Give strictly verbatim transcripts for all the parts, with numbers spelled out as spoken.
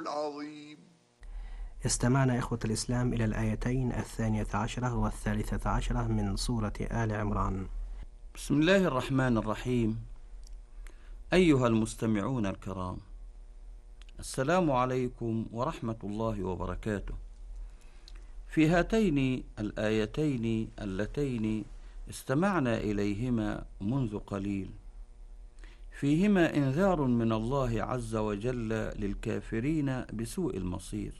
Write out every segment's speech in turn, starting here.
العظيم. استمعنا إخوة الإسلام إلى الآيتين الثانية عشرة والثالثة عشرة من سورة آل عمران. بسم الله الرحمن الرحيم. أيها المستمعون الكرام، السلام عليكم ورحمة الله وبركاته. في هاتين الآيتين اللتين استمعنا إليهما منذ قليل فيهما إنذار من الله عز وجل للكافرين بسوء المصير،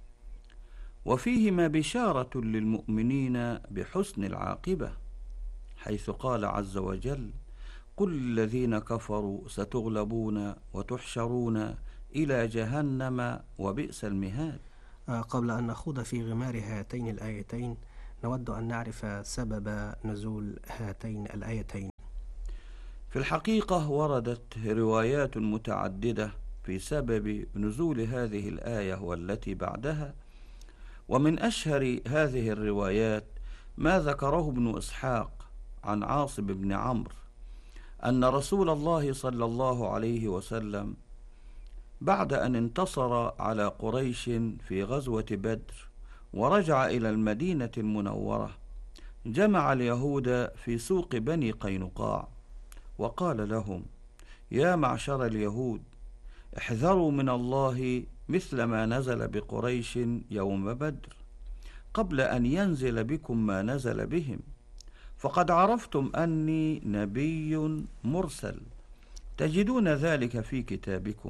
وفيهما بشارة للمؤمنين بحسن العاقبة، حيث قال عز وجل: قل الذين كفروا ستغلبون وتحشرون إلى جهنم وبئس المهاد. قبل أن نخوض في غمار هاتين الآيتين نود أن نعرف سبب نزول هاتين الآيتين. في الحقيقة وردت روايات متعددة في سبب نزول هذه الآية والتي بعدها، ومن أشهر هذه الروايات ما ذكره ابن إسحاق عن عاصم بن عمرو أن رسول الله صلى الله عليه وسلم بعد أن انتصر على قريش في غزوة بدر ورجع إلى المدينة المنورة جمع اليهود في سوق بني قينقاع وقال لهم: يا معشر اليهود، احذروا من الله مثل ما نزل بقريش يوم بدر قبل أن ينزل بكم ما نزل بهم، فقد عرفتم أني نبي مرسل تجدون ذلك في كتابكم.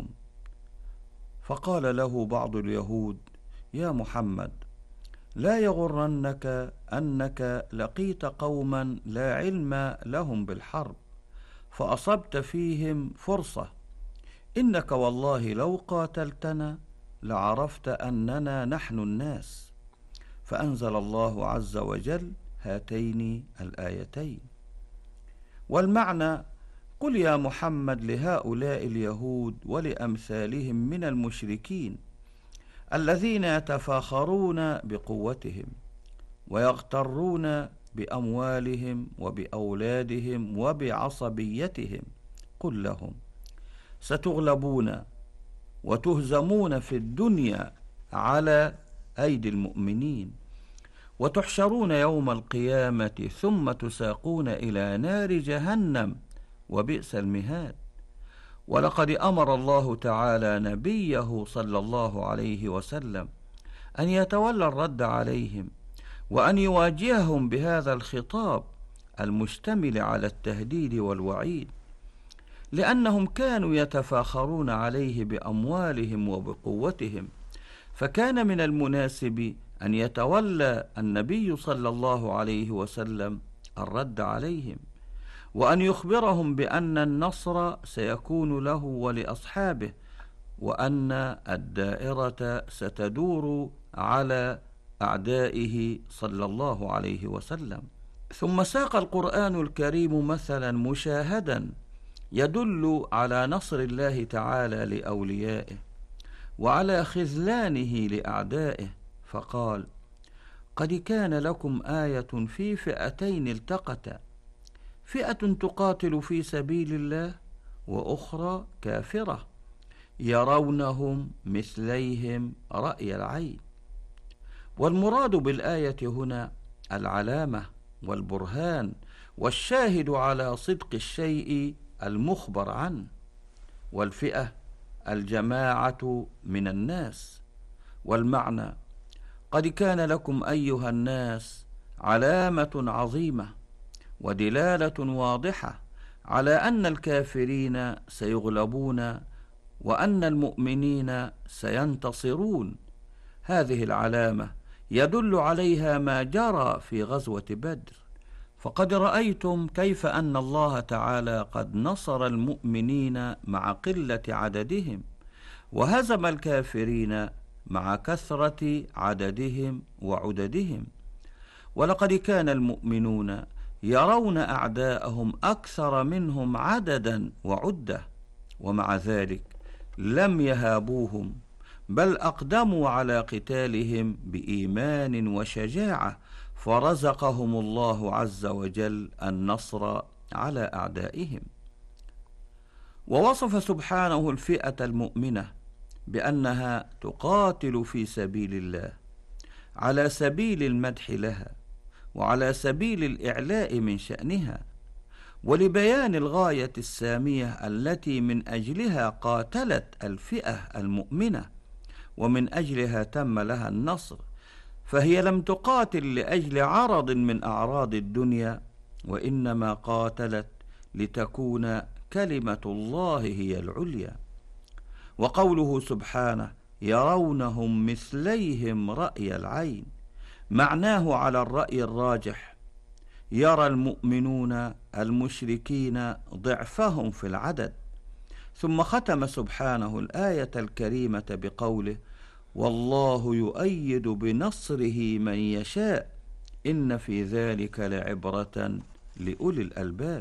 فقال له بعض اليهود: يا محمد، لا يغرنك أنك لقيت قوما لا علم لهم بالحرب فأصبت فيهم فرصة، إنك والله لو قاتلتنا لعرفت أننا نحن الناس. فأنزل الله عز وجل هاتين الآيتين، والمعنى: قل يا محمد لهؤلاء اليهود ولأمثالهم من المشركين الذين يتفاخرون بقوتهم ويغترون بأموالهم وبأولادهم وبعصبيتهم، قل لهم: ستغلبون وتهزمون في الدنيا على أيدي المؤمنين، وتحشرون يوم القيامة ثم تساقون إلى نار جهنم وبئس المهاد. ولقد أمر الله تعالى نبيه صلى الله عليه وسلم أن يتولى الرد عليهم وأن يواجههم بهذا الخطاب المشتمل على التهديد والوعيد، لأنهم كانوا يتفاخرون عليه بأموالهم وبقوتهم، فكان من المناسب أن يتولى النبي صلى الله عليه وسلم الرد عليهم، وأن يخبرهم بأن النصر سيكون له ولأصحابه، وأن الدائرة ستدور على أعدائه صلى الله عليه وسلم. ثم ساق القرآن الكريم مثلا مشاهدا يدل على نصر الله تعالى لأوليائه وعلى خذلانه لأعدائه، فقال: قد كان لكم آية في فئتين التقتا، فئة تقاتل في سبيل الله وأخرى كافرة يرونهم مثليهم رأي العين. والمراد بالآية هنا العلامة والبرهان والشاهد على صدق الشيء المخبر عنه، والفئة الجماعة من الناس. والمعنى: قد كان لكم أيها الناس علامة عظيمة ودلالة واضحة على أن الكافرين سيغلبون وأن المؤمنين سينتصرون. هذه العلامة يدل عليها ما جرى في غزوة بدر، فقد رأيتم كيف أن الله تعالى قد نصر المؤمنين مع قلة عددهم وهزم الكافرين مع كثرة عددهم وعددهم. ولقد كان المؤمنون يرون أعداءهم أكثر منهم عددا وعدة، ومع ذلك لم يهابوهم، بل أقدموا على قتالهم بإيمان وشجاعة، فرزقهم الله عز وجل النصر على أعدائهم. ووصف سبحانه الفئة المؤمنة بأنها تقاتل في سبيل الله على سبيل المدح لها وعلى سبيل الإعلاء من شأنها، ولبيان الغاية السامية التي من أجلها قاتلت الفئة المؤمنة ومن أجلها تم لها النصر. فهي لم تقاتل لأجل عرض من أعراض الدنيا، وإنما قاتلت لتكون كلمة الله هي العليا. وقوله سبحانه يرونهم مثليهم رأي العين، معناه على الرأي الراجح يرى المؤمنون المشركين ضعفهم في العدد. ثم ختم سبحانه الآية الكريمة بقوله والله يؤيد بنصره من يشاء إن في ذلك لعبرة لأولي الألباب.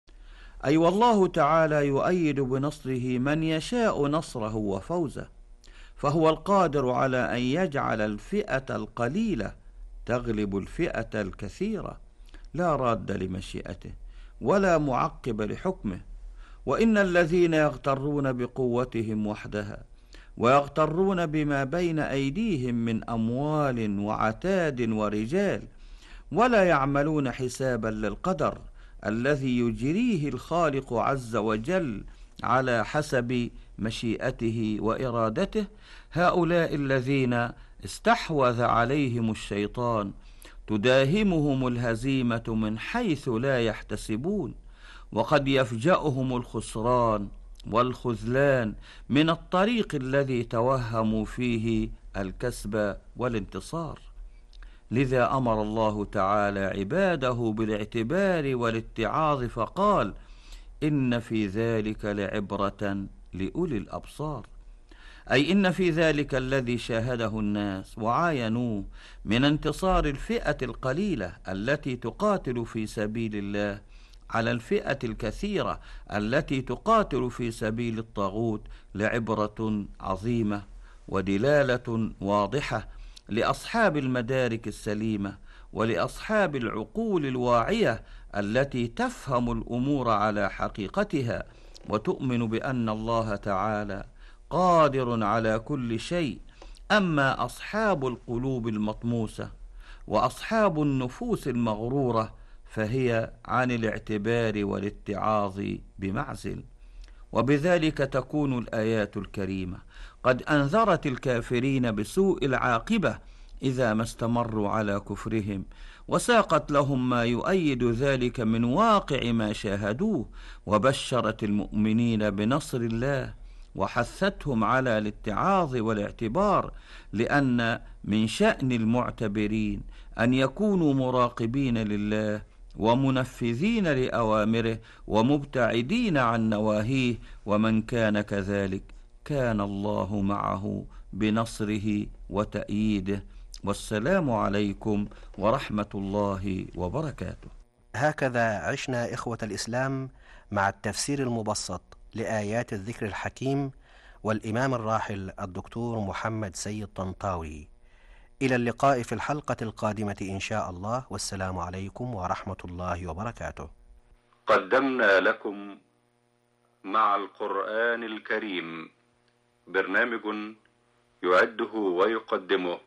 أي والله تعالى يؤيد بنصره من يشاء نصره وفوزه، فهو القادر على أن يجعل الفئة القليلة تغلب الفئة الكثيرة، لا راد لمشيئته ولا معقب لحكمه. وإن الذين يغترون بقوتهم وحدها ويغترون بما بين أيديهم من أموال وعتاد ورجال ولا يعملون حسابا للقدر الذي يجريه الخالق عز وجل على حسب مشيئته وإرادته، هؤلاء الذين استحوذ عليهم الشيطان تداهمهم الهزيمة من حيث لا يحتسبون، وقد يفجأهم الخسران والخذلان من الطريق الذي توهموا فيه الكسب والانتصار. لذا أمر الله تعالى عباده بالاعتبار والاتعاظ فقال إن في ذلك لعبرة لأولي الأبصار، أي إن في ذلك الذي شاهده الناس وعاينوه من انتصار الفئة القليلة التي تقاتل في سبيل الله على الفئة الكثيرة التي تقاتل في سبيل الطاغوت لعبرة عظيمة ودلالة واضحة لأصحاب المدارك السليمة ولأصحاب العقول الواعية التي تفهم الأمور على حقيقتها وتؤمن بأن الله تعالى قادر على كل شيء. أما أصحاب القلوب المطموسة وأصحاب النفوس المغرورة فهي عن الاعتبار والاتعاظ بمعزل. وبذلك تكون الآيات الكريمة قد أنذرت الكافرين بسوء العاقبة إذا ما استمروا على كفرهم، وساقت لهم ما يؤيد ذلك من واقع ما شاهدوه، وبشرت المؤمنين بنصر الله وحثتهم على الاتعاظ والاعتبار، لأن من شأن المعتبرين أن يكونوا مراقبين لله ومنفذين لأوامره ومبتعدين عن نواهيه، ومن كان كذلك كان الله معه بنصره وتأييده. والسلام عليكم ورحمة الله وبركاته. هكذا عشنا إخوة الإسلام مع التفسير المبسط لآيات الذكر الحكيم والإمام الراحل الدكتور محمد سيد طنطاوي. إلى اللقاء في الحلقة القادمة إن شاء الله، والسلام عليكم ورحمة الله وبركاته. قدمنا لكم مع القرآن الكريم برنامج يعده ويقدمه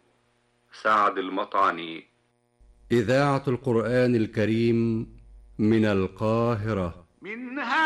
سعد المطعني. إذاعة القرآن الكريم من القاهرة. منها